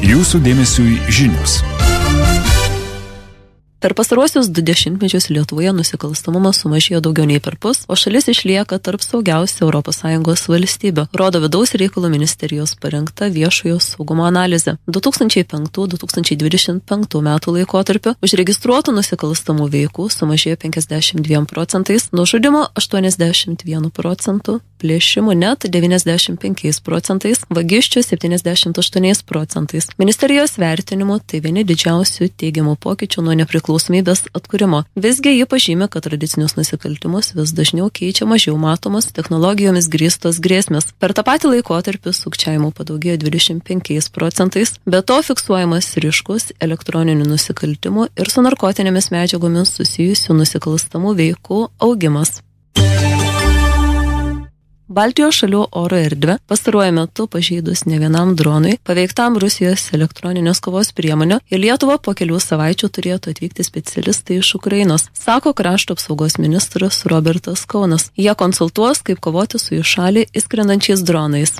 Jūsų dėmesiui žinios. Per pastaruosius 2 dešimtmečius Lietuvoje nusikalstamumas sumažėjo daugiau nei perpus, o šalis išlieka tarp saugiausių ES valstybių, rodo Vidaus reikalų ministerijos parengta viešojo saugumo analizė. 2005-2025 metų laikotarpiu užregistruotų nusikalstamų veikų sumažėjo 52%, nužudymo 81%, plėšimų net 95%, vagysčių 78%. Ministerijos vertinimu tai vieni didžiausių teigiamų pokyčių nuo nepriklausomybės atkūrimo. Visgi ji pažymė, kad tradicinius nusikaltimus vis dažniau keičia mažiau matomos technologijomis grįstos grėsmės. Per tą patį laikotarpį sukčiavimų padaugėjo 25%, be to fiksuojamas ryškus elektroninių nusikaltimų ir su narkotinėmis medžiagomis susijusių nusikalstamų veikų augimas. Baltijos šalių oro erdvę pastaruoju metu pažeidus ne vienam dronui, paveiktam Rusijos elektroninės kovos priemonių, į Lietuvą po kelių savaičių turėtų atvykti specialistai iš Ukrainos, sako krašto apsaugos ministras Robertas Kaunas. Jie konsultuos, kaip kovoti su į šalį įskrendančiais dronais.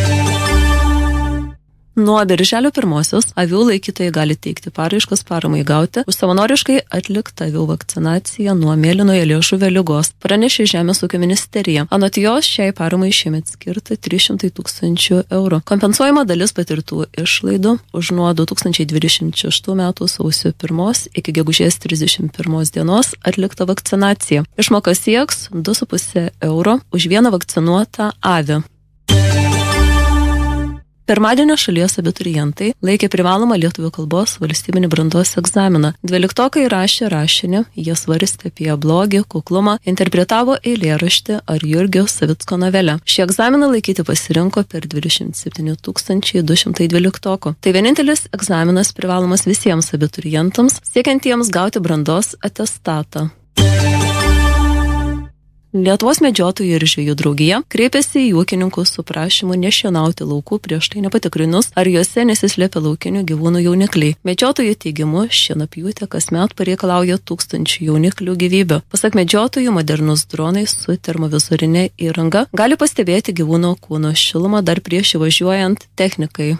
Nuo birželio 1 avių laikytojai gali teikti paraiškas paramai gauti už savanoriškai atliktą avių vakcinaciją nuo mėlynojo liežuvio ligos, pranešė Žemės ūkio ministerija. Anot jos šiai paramai šiemet skirta 300 000 eurų. Kompensuojama dalis patirtų išlaidų už nuo 2026 metų sausio 1 iki gegužės 31 dienos atliktą vakcinaciją. Išmoka sieks 2,5 euro už vieną vakcinuotą avį. Pirmadienio šalies abiturientai laikė privalomą lietuvių kalbos valstybinį brandos egzaminą. 12-okai rašė rašinį, jie svarstė apie blogį, kuklumą, interpretavo eilėraštį ar Jurgio Savicko novelę. Šį egzaminą laikyti pasirinko per 27 212-okų. Tai vienintelis egzaminas privalomas visiems abiturientams, siekiantiems gauti brandos atestatą. Lietuvos medžiotojų ir žvejų draugija kreipėsi į ūkininkus su prašymu nešienauti laukų prieš tai nepatikrinus, ar juose nesislėpia laukinių gyvūnų jaunikliai. Medžiotojų teigimu, šienapjūtė kasmet pareikalauja 1000 jauniklių gyvybių. Pasak medžiotojų, modernus dronai su termovizorinė įranga gali pastebėti gyvūno kūno šilumą dar prieš įvažiuojant technikai.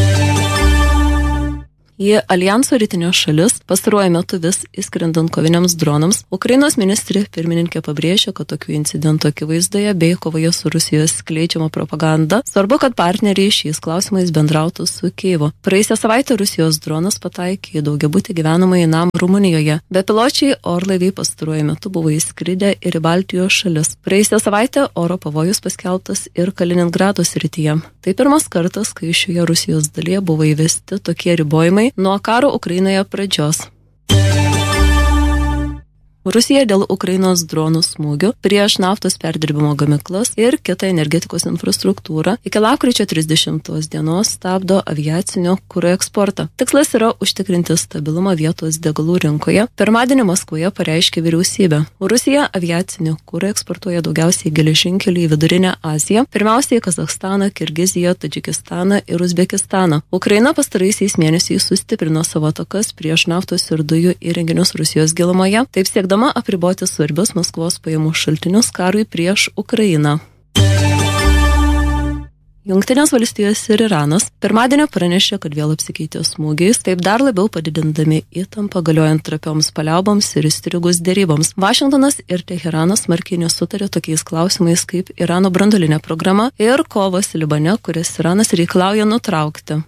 Į Aljanso rytinės šalis pastaruoju metu vis įskrendant koviniams dronams, Ukrainos ministrė pirmininkė pabrėžė, kad tokių incidentų akivaizdoje bei kovoje su Rusijos skleidžiama propaganda svarbu, kad partneriai šiais klausimais bendrautų su Kijevu. Praėjusią savaitę Rusijos dronas pataikė į daugiabutį gyvenamąjį namą Rumunijoje. Bepiločiai orlaiviai pastaruoju metu buvo įskridę ir į Baltijos šalis. Praėjusią savaitę oro pavojus paskelbtas ir Kaliningrado srityje. Tai pirmas kartas, kai šioje Rusijos dalyje buvo įvesti tokie ribojimai nuo karo Ukrainoje pradžios. Rusija dėl Ukrainos dronų smūgių prieš naftos perdirbimo gamyklas ir kitą energetikos infrastruktūrą iki lapkričio 30 dienos stabdo aviacinio kuro eksportą. Tikslas yra užtikrinti stabilumą vietos degalų rinkoje. Pirmadienį Maskvoje pareiškė vyriausybė. Rusija aviacinio kuro eksportuoja daugiausiai geležinkelių į Vidurinę Aziją, pirmiausiai Kazachstaną, Kirgiziją, Tadžikistaną ir Uzbekistaną. Ukraina pastaraisiais mėnesiais sustiprino savo atakas prieš naftos ir dujų įrenginius Rusijos gilumoje, taip siekdama apriboti svarbius Maskvos pajamų šaltinius karui prieš Ukrainą. Jungtinės valstijos ir Iranas pirmadienį pranešė, kad vėl apsikeitė smūgiais, taip dar labiau padidindami įtampą galiojant trapioms paliauboms ir įstrigus deryboms. Vašingtonas ir Teheranas smarkiai nesutarė tokiais klausimais kaip Irano branduolinė programa ir kovos Libane, kurias Iranas reikalauja nutraukti.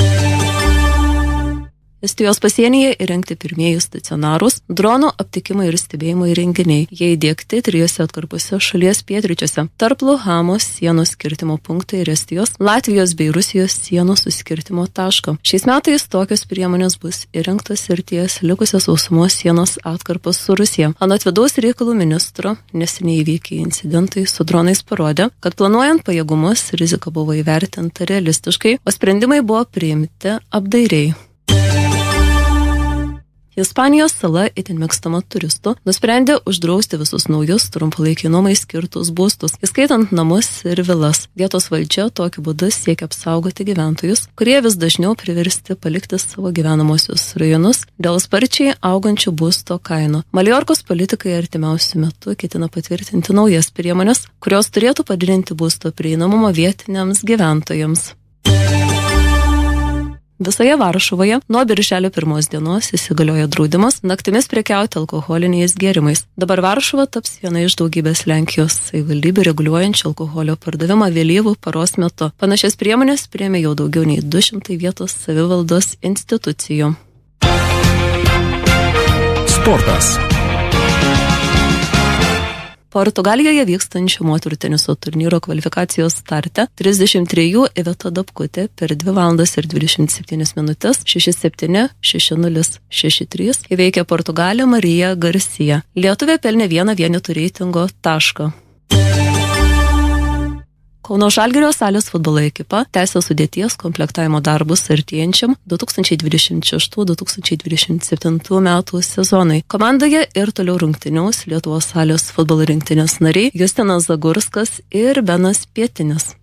Estijos pasienyje įrengti pirmieji stacionarūs dronų aptikimo ir stebėjimo įrenginiai. Jie įdiegti 3 atkarpose šalies pietryčiuose, tarp Luhamos sienos skirtimo punktai ir Estijos, Latvijos bei Rusijos sienų suskirtimo taško. Šiais metais tokios priemonės bus įrengtos ir ties likusios sausumos sienos atkarpos su Rusija. Anot vidaus reikalų ministro, neseniai įvykę incidentai su dronais parodė, kad planuojant pajėgumus rizika buvo įvertinta realistiškai, o sprendimai buvo priimti apdairiai. Ispanijos sala, itin mėgstama turistų, nusprendė uždrausti visus naujus trumpalaikiai nuomai skirtus būstus, įskaitant namus ir vilas. Vietos valdžia tokiu būdu siekia apsaugoti gyventojus, kurie vis dažniau priversti palikti savo gyvenamosius rajonus dėl sparčiai augančių būsto kainų. Maljorkos politikai artimiausiu metu ketina patvirtinti naujas priemonės, kurios turėtų padidinti būsto prieinamumą vietiniams gyventojams. Visoje Varšuvoje nuo birželio 1 dienos įsigalioja draudimas naktimis prekiauti alkoholiniais gėrimais. Dabar Varšuva taps viena iš daugybės Lenkijos savivaldybių reguliuojančių alkoholio pardavimą vėlyvų paros metu. Panašias priemonės priėmė jau daugiau nei 200 vietos savivaldos institucijų. Sportas. Portugalijoje vykstančio moterų teniso turnyro kvalifikacijos starte 33 Iveta Dabkutė per 2 valandas ir 27 minutės 6-7, 6-0, 6-3 įveikė Portugalę Mariją Garcia. Lietuvė pelnė vieną vienetų reitingo tašką. Kauno Žalgirio Salės futbolo ekipa tęsia sudėties komplektavimo darbus artėjančiam 2026-2027 metų sezonui. Komandoje ir toliau rungtyniaus Lietuvos Salės futbolo rinktinės nariai Justinas Zagurskas ir Benas Pietinis.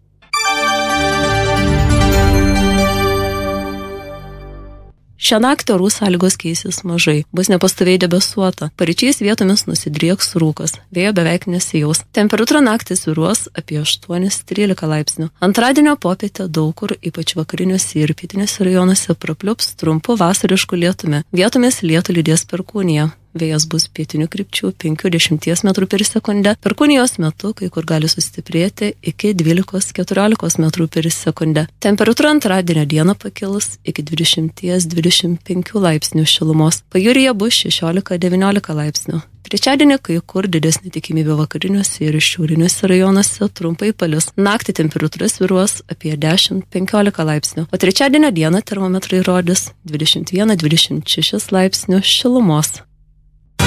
Šią naktį orų sąlygos keisis mažai, bus nepastoviai debesuota, paryčiais vietomis nusidrieks rūkas, vėjo beveik nesijaus. Temperatūra naktį svyruos apie 8-13 laipsnių. Antradienio popietę daug kur, ypač vakariniuose ir pietinėse rajonuose, prapliups trumpu vasarišku lietumi. Vietomis lietų lydės perkūnija. Vėjas bus pietinių krypčių 5-10 metrų per sekundę. Perkūnijos metu kai kur gali sustiprėti iki 12-14 metrų per sekundę. Temperatūra antradienio dieną pakils iki 20-25 laipsnių šilumos. Pajūryje bus 16-19 laipsnių. Trečiadienį kai kur didesnė tikimybė vakariniuose ir šiauriniuose rajonuose trumpai palis. Naktį temperatūra svyruos apie 10-15 laipsnių, o trečiadienio dieną termometrai rodys 21-26 laipsnių šilumos.